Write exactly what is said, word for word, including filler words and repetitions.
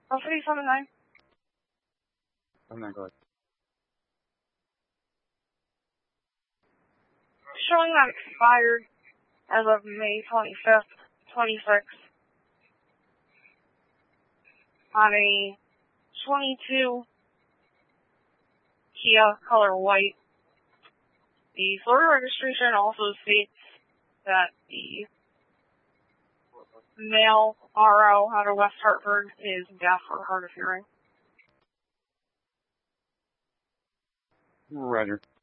Oh, three seven nine. I'm not going. Showing that expired as of May twenty-fifth, twenty-sixth. On a twenty-two Kia color white. The Florida registration also states that the male R O out of West Hartford is deaf or hard of hearing. Roger.